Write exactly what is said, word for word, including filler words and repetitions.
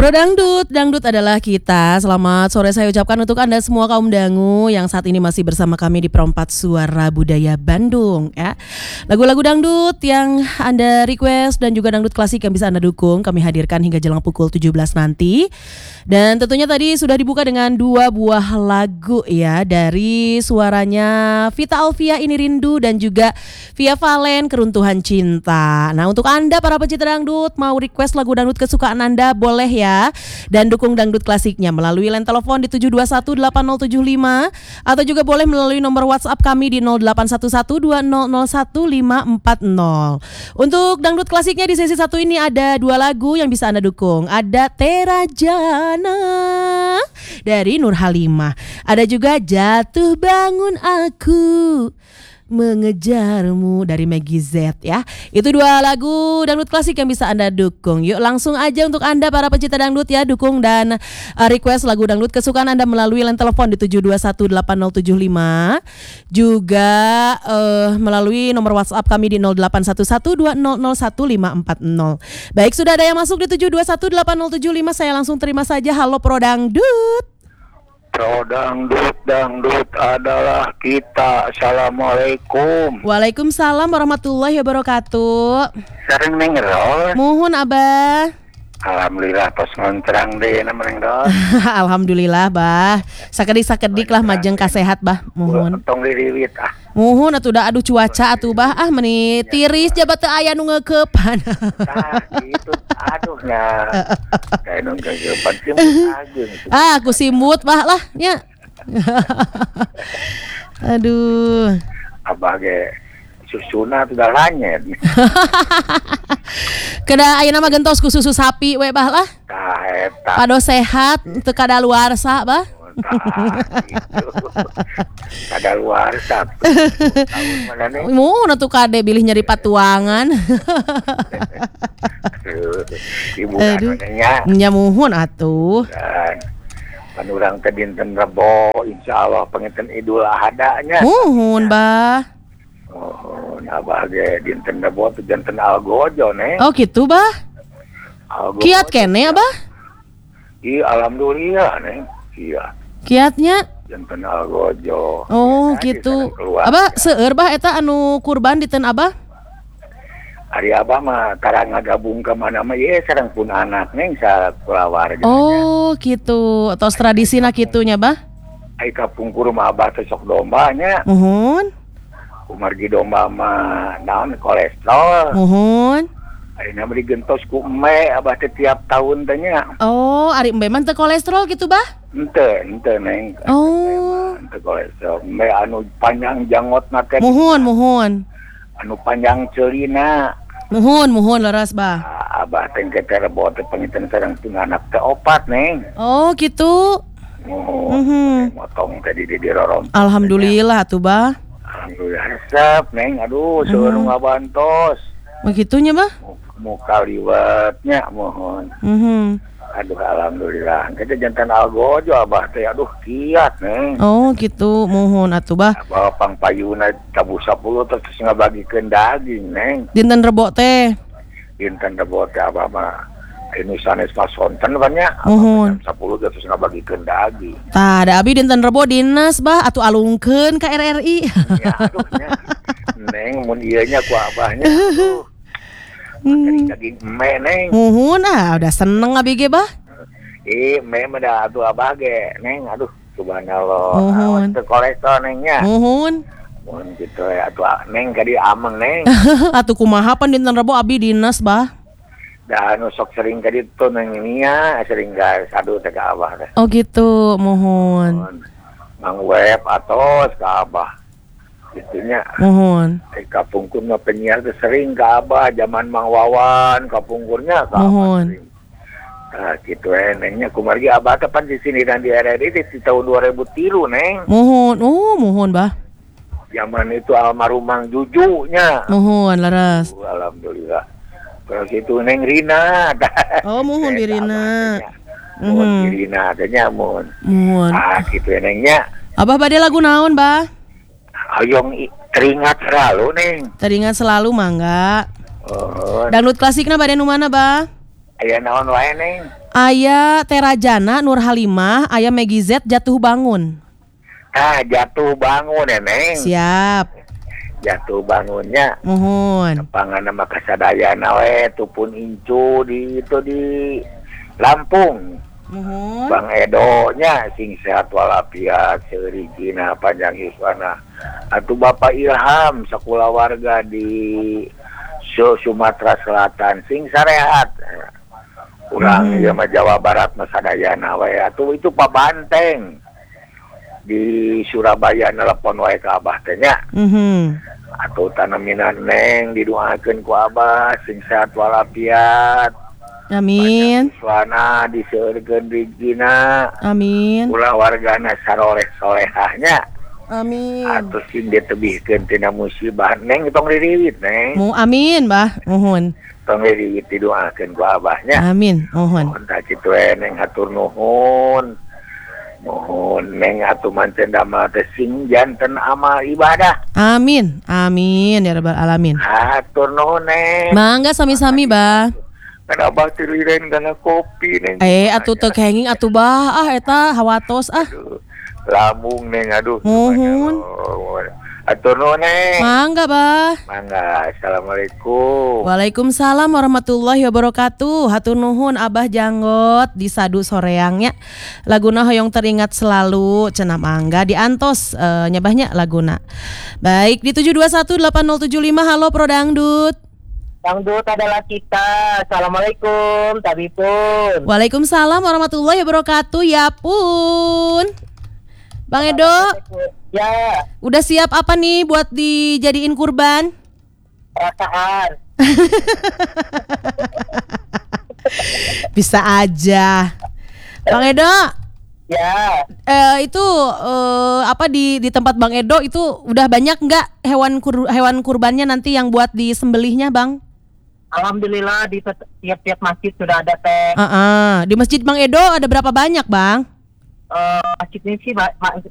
Bro Dangdut, Dangdut adalah kita. Selamat sore saya ucapkan untuk Anda semua kaum dangu yang saat ini masih bersama kami di Perempat Suara Budaya Bandung ya. Lagu-lagu dangdut yang Anda request dan juga dangdut klasik yang bisa Anda dukung kami hadirkan hingga jelang pukul tujuh belas nanti. Dan tentunya tadi sudah dibuka dengan dua buah lagu ya, dari suaranya Vita Alvia Ini Rindu dan juga Via Valen Keruntuhan Cinta. Nah, untuk Anda para pecinta dangdut mau request lagu dangdut kesukaan Anda boleh ya, dan dukung dangdut klasiknya melalui line telepon di tujuh dua satu delapan nol tujuh lima atau juga boleh melalui nomor WhatsApp kami di nol delapan satu satu dua nol nol satu lima empat nol. Untuk dangdut klasiknya di sesi satu ini ada dua lagu yang bisa Anda dukung. Ada Terajana dari Nur Halimah. Ada juga Jatuh Bangun Aku Mengejarmu dari Maggie Z ya. Itu dua lagu dangdut klasik yang bisa Anda dukung. Yuk langsung aja untuk Anda para pecinta dangdut ya, dukung dan uh, request lagu dangdut kesukaan Anda melalui line telepon di tujuh dua satu delapan nol tujuh lima. Juga uh, melalui nomor WhatsApp kami di nol delapan satu satu dua nol nol satu lima empat nol. Baik, sudah ada yang masuk di tujuh dua satu delapan nol tujuh lima. Saya langsung terima saja. Halo Pro Dangdut. Pro Dangdut, dangdut adalah kita. Assalamualaikum. Waalaikumsalam warahmatullahi wabarakatuh. Sering ngerol. Muhun Abah. Alhamdulillah pas ngontrang deh namanya ngerol. Alhamdulillah Bah. Sakedik-sakedik lah majeng kasehat Bah. Muhun. Tong diriwit ah. Muhun atuh da aduh cuaca atuh Bah. Ah meni tiris jabat teu aya nu ngeukepan. Tah gitu. Aduh nya. Kayak nu ngeukepan sih ageung. Ah aku simut Bah lah nya. Aduh. Abah ge susuna tuh dah lanyet. Kada ayeuna mah gentos ku susu sapi we Bah lah. Tah eta. Pado sehat teu kadaluarsa Bah. Gitu. Ada luar sap. Tahun mana nih? Mun atuh kade bilih nyari patuangan. Ibu kananya. Nya muhun atuh. Dan panurang teh dinten Rebo insyaallah penginten Idul Adha-nya. Muhun Bah. Oh, nah bage dinten Rebo teh dinten Algojo nih. Oh gitu Bah. Algojo. Kiat kene Abah? Iya alhamdulillah nih. Iya. Kiatnya? Dinten Algojo. Oh ya, gitu. Abah seueur Bah eta anu kurban dinten Abah? Ari Abah mah karang ngagabung ke mana mah ye sareng pun anak neng sakeluarga. Oh gitu. Tos tradisina kitunya Bah? Ai kapungkur mah Abah teh sok domba nya. Muhun. Kumargi domba mah naon kolesterol. Muhun. Ayeuna mah digentos ku eme Abah teh tiap tahun teh nya. Oh, ari embe mah teu kolesterol gitu Bah? Henteu, henteu neng. Oh. Henteu kolesterol. Eme anu panjang jangotna teh. Muhun, muhun. Anu panjang ceulina. Muhun, muhun leres Bah. Ah, Abah teh teh rebo teh panginten sareng pun anak teh opat neng. Oh gitu. Oh, Mhm. motong tadi di dirorom. Alhamdulillah tuh Bah. Alhamdulillah resep neng. Aduh, seueur nu ngabantos. Begitunya Bah? Muka liwatnya mohon. Mhm. Aduh alhamdulillah. Kita jantan Algojo Abah teh aduh kiat neng. Oh gitu, muhun atuh Bah. Abah pangpayuna tabu sepuluh terus ngabagikeun daging neng. Dinten Rebo teh. Dinten Rebo teh Abah mah anu sanes pasonten banyak. Muhun. sepuluh terus ngabagikeun daging. Tah da abi dinten Rebo dinas Bah atuh alungkeun ka R R I. Ya aduh nya. Neng mun ieu nya ku Abahnya. Aduh. Hmm. Daging eme neng. Muhun ah udah seneng abi ge Bah. Eh eme mah da atuh Abah ge neng aduh subhanallah. Muhun. Awas teu kolesterol nengnya. Muhun. Mun gitu ya atuh neng kadi ameng neng. Atuh kumaha pan dinten Rebo abi dinas Bah. Da anu sok sering kadi tuh neng ini ya sering ga sadu teh ka Abah teh. Oh gitu, muhun. Mang web atos ka Abah. Itunya Muhun. eh, kapungkur mah penyiar teh sering ka Abah zaman Mang Wawan kapungkurnya ka Abah. Muhun. Sering. Nah gitu eh nengnya kumargi Abah teh pan di sini dan di R R I di tahun dua ribu tiga neng. Muhun. Oh, muhun Bah. Zaman itu almarhum Mang Juju nya. Muhun laras. Uh, alhamdulillah. Terus itu neng Rina. Oh, muhun di Rina. Muhun Mhm. di Rina adanya muhun. Muhun. Ah gitu ya nengnya. Abah bade lagu naon Bah? Hayong i- teringat selalu neng. Teringat selalu mangga. Oh, Dangdut klasikna bade nu mana Bah? Aya naon wae Neng? Aya Terajana Nur Halimah, aya Megi Z Jatuh Bangun. Ah, jatuh bangun ya Neng. Siap. Jatuh bangunnya. Mohon. Pangan nama kasadayana we tupun incu di itu di Lampung. Mohon. Bang Edo-nya sing sehat walafiat seurigina panjang hiswana. Atuh Bapak Ilham sakula warga di Sumatera Selatan sing sarehat. Urang ieu mah Jawa Barat mah sadayana we atuh itu Pak Banteng. Di Surabaya nelpon wae ka Abah teh nya. Mhm. Atuh tanaminan Neng didoakeun ku Abah sing sehat walafiat. Amin. Suana diseureurkeun rezekina. Amin. Ulah wargana saroleh solehahnya. Amin. Atuh sing ditebihkeun tina musibah Neng tong ririwit Neng. Mu amin, Bah. Mohon. Tong ririwit didoakeun ku Abahnya. Amin. Mohon. Mohon tak kitu we Neng hatur nuhun. Mohon Neng atuh manten damel teh sing janten amal ibadah. Amin. Amin ya rabbal alamin. Hatur nuhun Neng. Mangga sami-sami, Bah. Kan Abah tiliren kana kopi Neng. Eh atuh teu kenging atuh Bah, ah eta hawatos ah. Aduh, lambung Neng aduh. Nuhun. Atur nuhun Neng. Mangga, Bah. Mangga. Assalamualaikum. Waalaikumsalam warahmatullahi wabarakatuh. Hatur nuhun Abah Janggot di Sadu Soreangnya. Laguna hoyong teringat selalu cenah mangga diantos uh, nyabahnya laguna. Baik di tujuh dua satu delapan nol tujuh lima. Halo Pro Dangdut. Dangdut adalah kita. Assalamualaikum, Tabipun. Waalaikumsalam warahmatullahi wabarakatuh. Ya pun. Bang Edo, Ya, udah siap apa nih buat dijadiin kurban? perasaan. Bisa aja. Bang Edo, Ya, eh, itu eh, apa di di tempat Bang Edo itu udah banyak nggak hewan kur, hewan kurbannya nanti yang buat disembelihnya, Bang? alhamdulillah di tet- tiap-tiap masjid sudah ada teh. Uh-uh. Di Masjid Bang Edo ada berapa banyak, Bang? Eh, masjid ini sih ma- ma-